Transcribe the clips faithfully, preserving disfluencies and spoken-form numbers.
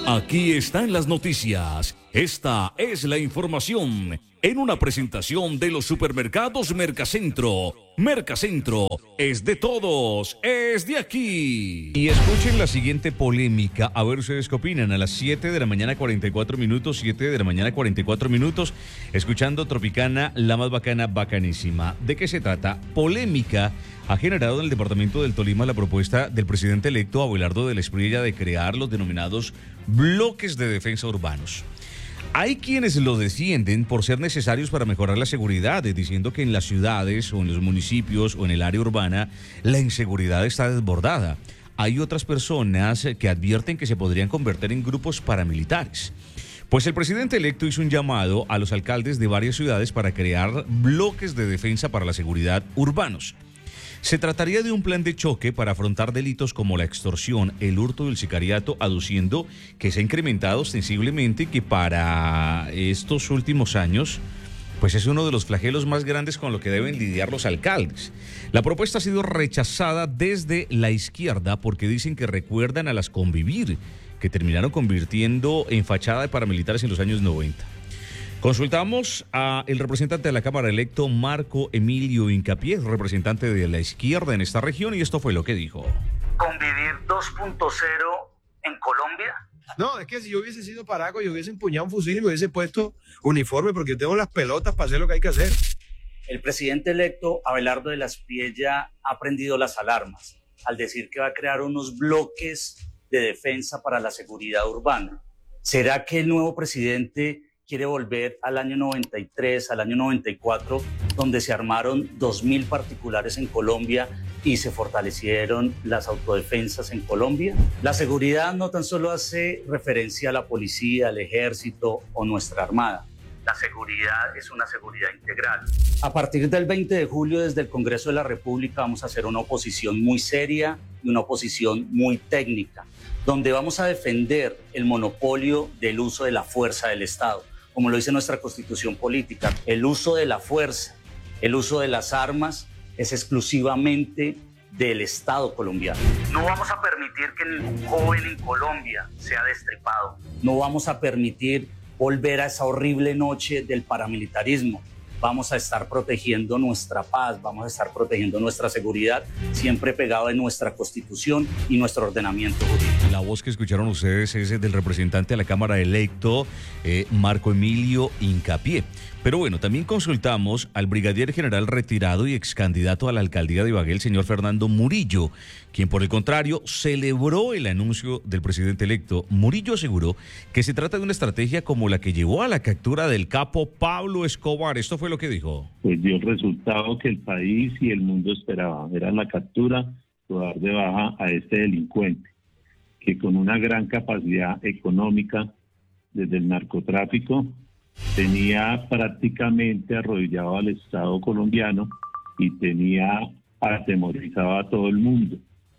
Aquí están las noticias. Esta es la información en una presentación de los supermercados Mercacentro. Mercacentro es de todos, es de aquí. Y escuchen la siguiente polémica, a ver ustedes qué opinan. A las siete de la mañana, cuarenta y cuatro minutos, siete de la mañana, cuarenta y cuatro minutos, escuchando Tropicana, la más bacana, bacanísima. ¿De qué se trata? Polémica ha generado en el departamento del Tolima la propuesta del presidente electo Abelardo de la Espriella de crear los denominados bloques de defensa urbanos. Hay quienes lo defienden por ser necesarios para mejorar la seguridad, diciendo que en las ciudades o en los municipios o en el área urbana la inseguridad está desbordada. Hay otras personas que advierten que se podrían convertir en grupos paramilitares. Pues el presidente electo hizo un llamado a los alcaldes de varias ciudades para crear bloques de defensa para la seguridad urbanos. Se trataría de un plan de choque para afrontar delitos como la extorsión, el hurto y el sicariato, aduciendo que se ha incrementado sensiblemente y que para estos últimos años pues es uno de los flagelos más grandes con lo que deben lidiar los alcaldes. La propuesta ha sido rechazada desde la izquierda porque dicen que recuerdan a las Convivir, que terminaron convirtiendo en fachada de paramilitares en los años noventa. Consultamos a el representante de la Cámara electo, Marco Emilio Hincapié, representante de la izquierda en esta región, y esto fue lo que dijo. ¿Convivir dos punto cero en Colombia? No, es que si yo hubiese sido paraco, yo hubiese empuñado un fusil y me hubiese puesto uniforme porque yo tengo las pelotas para hacer lo que hay que hacer. El presidente electo, Abelardo de la Espriella, ha prendido las alarmas al decir que va a crear unos bloques de defensa para la seguridad urbana. ¿Será que el nuevo presidente quiere volver al año noventa y tres, al año noventa y cuatro, donde se armaron dos mil particulares en Colombia y se fortalecieron las autodefensas en Colombia? La seguridad no tan solo hace referencia a la policía, al ejército o nuestra armada. La seguridad es una seguridad integral. A partir del veinte de julio, desde el Congreso de la República, vamos a hacer una oposición muy seria y una oposición muy técnica, donde vamos a defender el monopolio del uso de la fuerza del Estado. Como lo dice nuestra Constitución política, el uso de la fuerza, el uso de las armas es exclusivamente del Estado colombiano. No vamos a permitir que ningún joven en Colombia sea destripado. No vamos a permitir volver a esa horrible noche del paramilitarismo. Vamos a estar protegiendo nuestra paz, vamos a estar protegiendo nuestra seguridad, siempre pegado en nuestra Constitución y nuestro ordenamiento jurídico. La voz que escucharon ustedes es del representante de la Cámara electo, eh, Marco Emilio Hincapié. Pero bueno, también consultamos al brigadier general retirado y ex candidato a la alcaldía de Ibagué, el señor Fernando Murillo, quien por el contrario celebró el anuncio del presidente electo. Murillo aseguró que se trata de una estrategia como la que llevó a la captura del capo Pablo Escobar. Esto fue lo que dijo. Pues dio el resultado que el país y el mundo esperaba. Era la captura o dar de baja a este delincuente, que con una gran capacidad económica desde el narcotráfico tenía prácticamente arrodillado al Estado colombiano y tenía atemorizado a todo el mundo,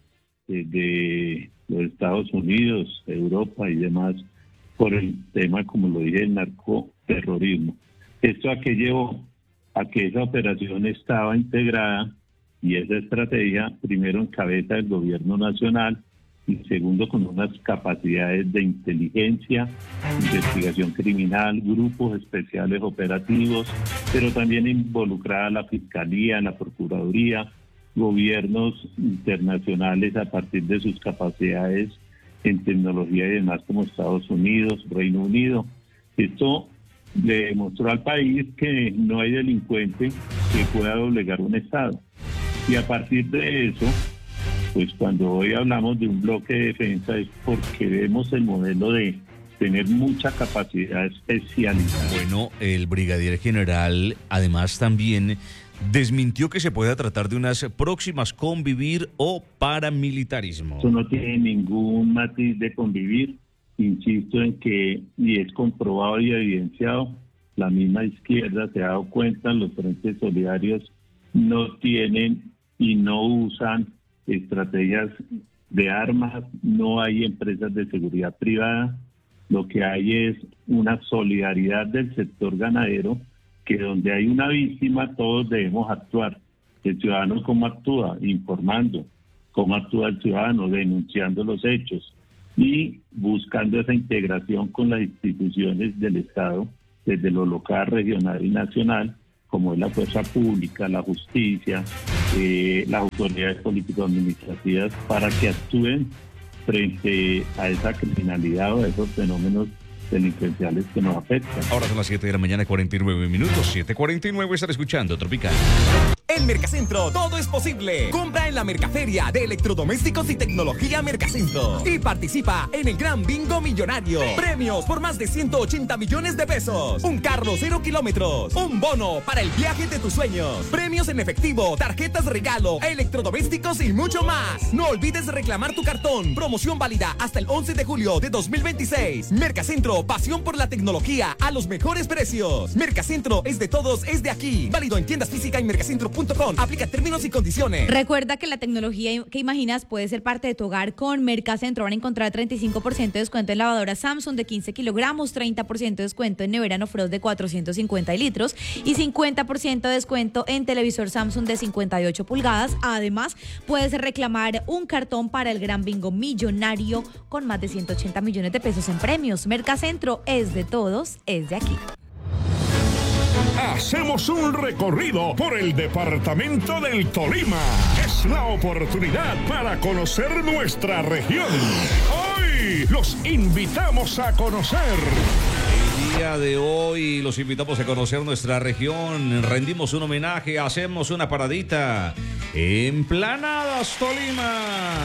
desde los Estados Unidos, Europa y demás, por el tema, como lo dije, el narcoterrorismo. ¿Esto a qué llevó? A que esa operación estaba integrada y esa estrategia, primero en cabeza del gobierno nacional y segundo con unas capacidades de inteligencia, investigación criminal, grupos especiales operativos, pero también involucrada la Fiscalía, la Procuraduría, gobiernos internacionales a partir de sus capacidades en tecnología y demás como Estados Unidos, Reino Unido. Esto le demostró al país que no hay delincuente que pueda doblegar un Estado. Y a partir de eso, pues cuando hoy hablamos de un bloque de defensa es porque vemos el modelo de tener mucha capacidad especializada. Bueno, el brigadier general además también desmintió que se pueda tratar de unas próximas convivir o paramilitarismo. Eso no tiene ningún matiz de convivir. Insisto en que, y es comprobado y evidenciado, la misma izquierda se ha dado cuenta, los frentes solidarios no tienen y no usan estrategias de armas, no hay empresas de seguridad privada, lo que hay es una solidaridad del sector ganadero, que donde hay una víctima todos debemos actuar. El ciudadano cómo actúa, informando, cómo actúa el ciudadano, denunciando los hechos, y buscando esa integración con las instituciones del Estado, desde lo local, regional y nacional, como es la fuerza pública, la justicia, eh, las autoridades político-administrativas, para que actúen frente a esa criminalidad o a esos fenómenos delincuenciales que nos afectan. Ahora son las siete de la mañana, cuarenta y nueve minutos. siete cuarenta y nueve, estar escuchando Tropical. En Mercacentro todo es posible. Compra en la Mercaferia de Electrodomésticos y Tecnología Mercacentro y participa en el Gran Bingo Millonario. Premios por más de ciento ochenta millones de pesos. Un carro cero kilómetros. Un bono para el viaje de tus sueños. Premios en efectivo, tarjetas regalo, electrodomésticos y mucho más. No olvides reclamar tu cartón. Promoción válida hasta el once de julio de dos mil veintiséis. Mercacentro, pasión por la tecnología a los mejores precios. Mercacentro es de todos, es de aquí. Válido en tiendas físicas y mercacentro punto com. Aplica términos y condiciones. Recuerda que la tecnología que imaginas puede ser parte de tu hogar con Mercacentro. Van a encontrar treinta y cinco por ciento de descuento en lavadora Samsung de quince kilogramos, treinta por ciento de descuento en nevera Frost de cuatrocientos cincuenta litros y cincuenta por ciento de descuento en televisor Samsung de cincuenta y ocho pulgadas. Además, puedes reclamar un cartón para el Gran Bingo Millonario con más de ciento ochenta millones de pesos en premios. Mercacentro es de todos, es de aquí. Hacemos un recorrido por el departamento del Tolima. Es la oportunidad para conocer nuestra región. Hoy los invitamos a conocer. El día de hoy los invitamos a conocer nuestra región. Rendimos un homenaje, hacemos una paradita en Planadas, Tolima.